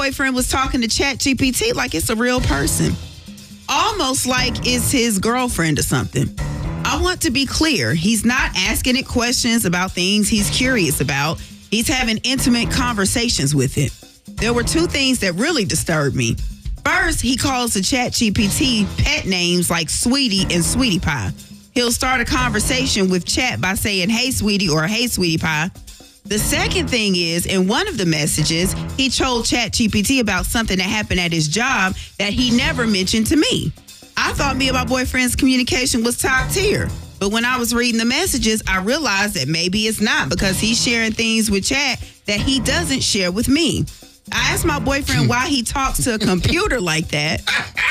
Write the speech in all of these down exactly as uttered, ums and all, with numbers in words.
boyfriend was talking to ChatGPT like it's a real person. Almost like it's his girlfriend or something. I want to be clear. He's not asking it questions about things he's curious about. He's having intimate conversations with it. There were two things that really disturbed me. First, he calls the ChatGPT pet names like Sweetie and Sweetie Pie. He'll start a conversation with Chat by saying, hey, Sweetie, or hey, Sweetie Pie. The second thing is, in one of the messages, he told ChatGPT about something that happened at his job that he never mentioned to me. I thought me and my boyfriend's communication was top tier. But when I was reading the messages, I realized that maybe it's not because he's sharing things with Chat that he doesn't share with me. I asked my boyfriend why he talks to a computer like that.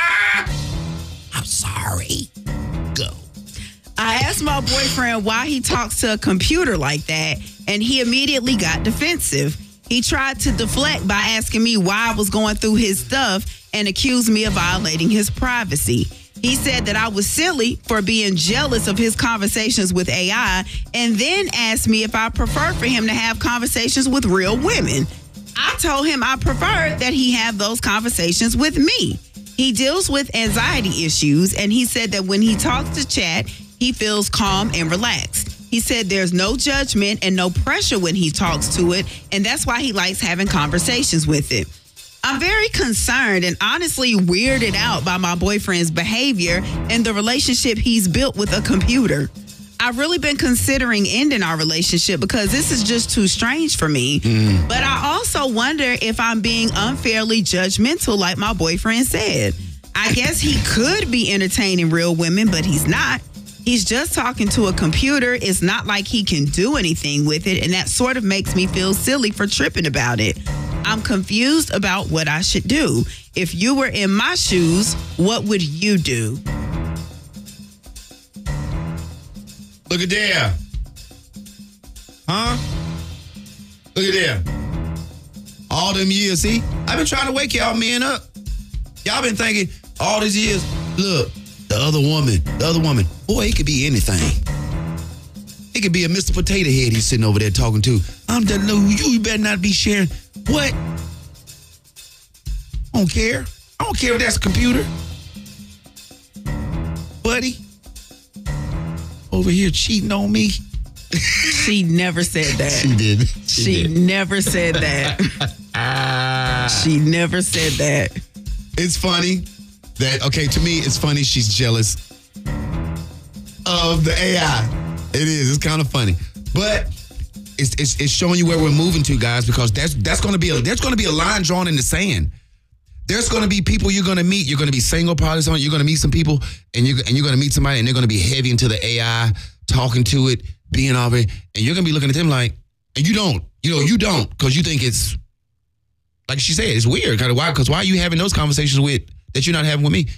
I'm sorry. Go. I asked my boyfriend why he talks to a computer like that, and he immediately got defensive. He tried to deflect by asking me why I was going through his stuff and accused me of violating his privacy. He said that I was silly for being jealous of his conversations with A I, and then asked me if I prefer for him to have conversations with real women. I told him I preferred that he have those conversations with me. He deals with anxiety issues, and he said that when he talks to Chat, he feels calm and relaxed. He said there's no judgment and no pressure when he talks to it, and that's why he likes having conversations with it. I'm very concerned and honestly weirded out by my boyfriend's behavior and the relationship he's built with a computer. I've really been considering ending our relationship because this is just too strange for me. Mm. But I also wonder if I'm being unfairly judgmental like my boyfriend said. I guess he could be entertaining real women, but he's not. He's just talking to a computer. It's not like he can do anything with it, and that sort of makes me feel silly for tripping about it. I'm confused about what I should do. If you were in my shoes, what would you do? Look at there. Huh? Look at there. All them years, see? I've been trying to wake y'all men up. Y'all been thinking all these years, look, the other woman, the other woman. Boy, it could be anything. It could be a Mister Potato Head he's sitting over there talking to. I'm telling you, you better not be sharing. What? I don't care. I don't care if that's a computer. Buddy. Over here cheating on me. She never said that. She did. She, she did. never said that. She never said that. It's funny that, okay, to me, it's funny she's jealous of the A I. It is. It's kind of funny. But it's, it's it's showing you where we're moving to, guys, because that's that's going to be a there's going to be a line drawn in the sand. There's going to be people you're going to meet. You're going to be single, probably someone. You're going to meet some people, and you're and you're going to meet somebody, and they're going to be heavy into the A I, talking to it, being all it, and you're going to be looking at them like, and you don't, you know, you don't, because you think it's like she said, it's weird, kind of why? Because why are you having those conversations with that you're not having with me?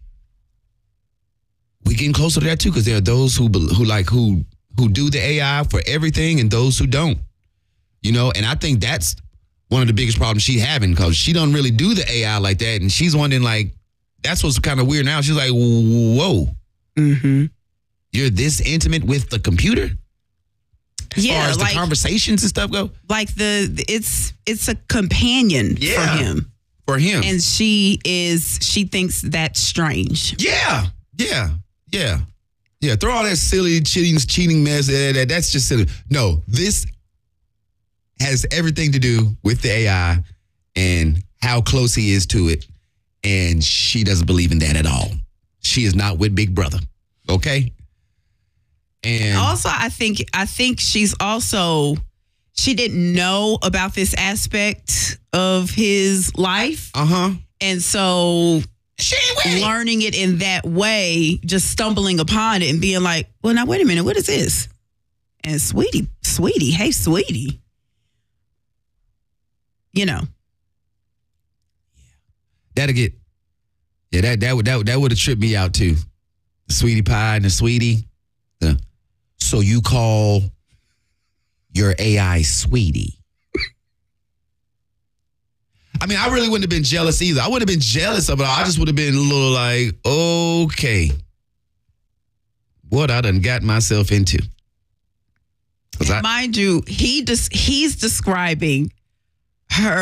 We're getting closer to that too, because there are those who who like who who do the A I for everything, and those who don't. You know, and I think that's one of the biggest problems she's having, because she don't really do the A I like that, and she's wondering, like, that's what's kind of weird now. She's like, whoa, mm-hmm. You're this intimate with the computer? As yeah, far as like, the conversations and stuff go? Like the it's it's a companion yeah, for him. For him. And she is she thinks that's strange. Yeah, yeah, yeah. Yeah, throw all that silly cheating cheating mess. Uh, that, that's just silly. No, this has everything to do with the A I and how close he is to it. And she doesn't believe in that at all. She is not with Big Brother. Okay? And also, I think I think she's also she didn't know about this aspect of his life. Uh-huh. And so she ain't learning it in that way, just stumbling upon it and being like, well, now, wait a minute, what is this? And sweetie, sweetie, hey, sweetie. You know. Yeah. That'll get, yeah, that that would that, that would have tripped me out too. The sweetie pie and the sweetie. The, so you call your A I sweetie. I mean, I really wouldn't have been jealous either. I wouldn't have been jealous of it. I just would have been a little like, okay, what I done got myself into. And I, mind you, he des- he's describing her